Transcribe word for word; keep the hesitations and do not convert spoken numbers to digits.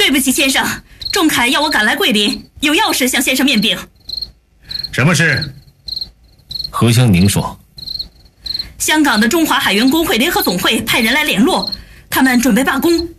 对不起，先生，仲恺要我赶来桂林，有要事向先生面禀。 什么事？ 何香凝说： 香港的中华海员工会联合总会派人来联络，他们准备罢工，